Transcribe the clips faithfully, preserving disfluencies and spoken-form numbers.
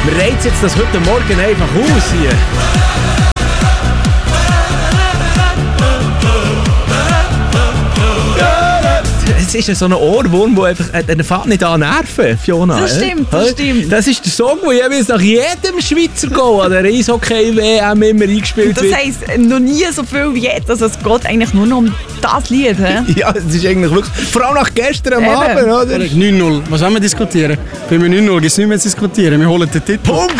Wir reizen jetzt das heute Morgen einfach aus hier. Es ist so ein Ohrwurm, der einfach, äh, der fährt nicht an Nerven, Fiona. Das stimmt, das stimmt. Das ist der Song, der jeweils nach jedem Schweizer Goal an der Eishockey-W M immer eingespielt das wird. Das heisst, noch nie so viel wie jetzt. Also es geht eigentlich nur noch um das Lied. He? Ja, es ist eigentlich wirklich, vor allem nach gestern am Eben. Abend, oder? neun null, was wollen wir diskutieren? Bei mir neun null gibt es nicht mehr zu diskutieren, wir holen den Titel. Punkt!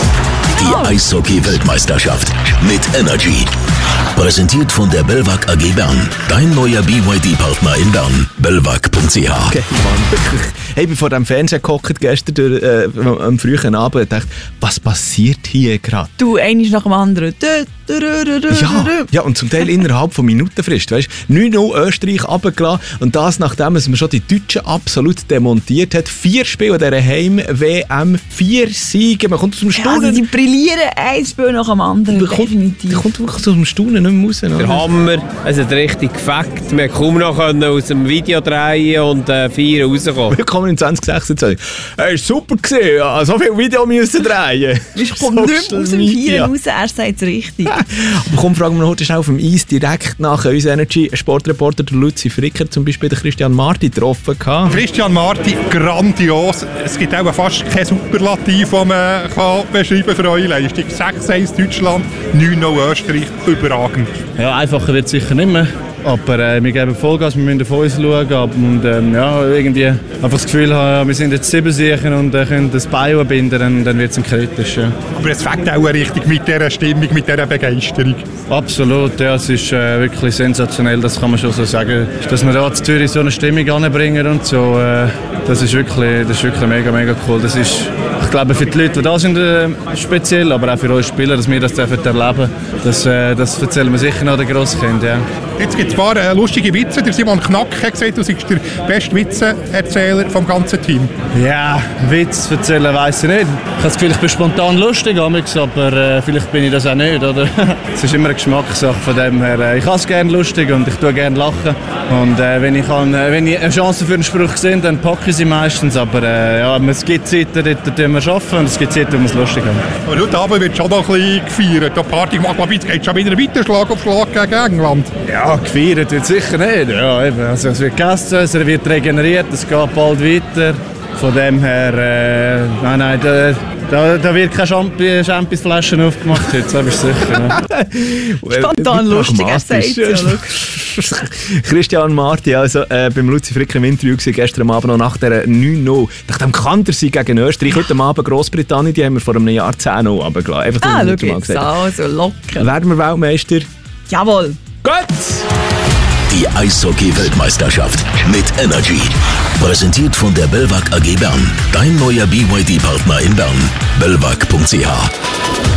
Die Eishockey-Weltmeisterschaft mit Energy. Präsentiert von der Belvac A G Bern. Dein neuer B Y D-Partner in Bern. belvac punkt c h. Okay, Mann, wirklich. Hey, ich bin vor dem Fernseher gehockt gestern durch, äh, am frühen Abend und dachte, was passiert hier gerade? Du, eines nach dem anderen. Du, du, du, du, Ja, ja, und zum Teil innerhalb von Minutenfrist. Weißt du, neun null Österreich runtergelassen und das nachdem man schon die Deutschen absolut demontiert hat. Vier Spiele an dieser Heim-W M, vier Siege. Man kommt aus dem Ja, Staunen. also die brillieren ein Spiel nach dem anderen. Man kommt, definitiv. man kommt wirklich aus dem Staunen nicht mehr raus. Der Oder? Hammer, es hat richtig gefackt. Wir konnten kaum noch aus dem Video drehen und äh, feiern rauskommen. Willkommen in zwanzig sechsundzwanzig. Es war super gewesen. Ja, so viel Video müssen drehen. Ich komme nicht mehr aus dem Vieren raus, er sagt es richtig. Aber komm, fragen wir noch schnell auf dem Eis direkt nach uns Energy-Sportreporter der Luzi Fricker, zum Beispiel den Christian Marti getroffen. Christian Marti, grandios. Es gibt auch fast kein Superlativ, das man kann beschreiben kann für eure Leistung. sechs eins Deutschland, neun null Österreich, überragend. Ja, einfacher wird es sicher nicht mehr. Aber äh, wir geben Vollgas, wir müssen auf uns schauen. Und ähm, ja, irgendwie einfach das Gefühl haben, wir sind jetzt sieben sicher und äh, können das Bein binden, dann, dann wird es kritisch. Ja. Aber es fängt auch richtig mit dieser Stimmung, mit dieser Begeisterung. Absolut, ja, es ist äh, wirklich sensationell, das kann man schon so sagen. Dass wir da in Zürich so eine Stimmung anbringen und so, äh, das, ist wirklich, das ist wirklich mega, mega cool. Das ist, ich glaube, für die Leute, die da sind, äh, speziell, aber auch für uns Spieler, dass wir das dürfen erleben. Das, äh, das erzählen wir sicher noch den Grosskind, ja. Jetzt gibt es ein paar äh, lustige Witze. Der Simon Knack hat gesagt, du bist der beste Witzeerzähler vom ganzen Team. Ja, Witz erzählen weiss ich nicht. Ich habe das Gefühl, ich bin spontan lustig, aber äh, vielleicht bin ich das auch nicht, oder? Es ist immer eine Geschmackssache von dem her. Äh, ich habe es gerne lustig und ich tue gerne lachen. Und äh, wenn, ich kann, äh, wenn ich eine Chance für einen Spruch sehe, dann packe ich sie meistens. Aber äh, ja, es gibt Zeiten, dort wir arbeiten und es gibt Zeiten, wo wir es lustig haben. Und heute Abend wird schon noch ein bisschen gefeiert. Die Party macht mal jetzt geht schon wieder weiter, Schlag auf Schlag gegen England. Ja, gefeiert wird sicher nicht. Ja, eben. Also, es wird gegessen, es wird regeneriert, es geht bald weiter. Von dem her, äh, nein, nein, da, da, da wird keine Championsflaschen aufgemacht heute, das ist sicher. Ne? Spontan lustig, er sagt es ja. Christian Marti, also äh, beim Luzi Fricker im Interview gewesen, gestern Abend noch nach der neun null. Nach dem Kantersieg gegen Österreich. Heute Abend Grossbritannien, die haben wir vor einem Jahr zehn null runtergelassen. Einfach Ah, nur schau mal jetzt, gesagt. also locker. Werden wir Weltmeister? Jawohl. Gut! Die Eishockey-Weltmeisterschaft mit Energy. Präsentiert von der Belvac A G Bern. Dein neuer B Y D-Partner in Bern. belvac punkt c h.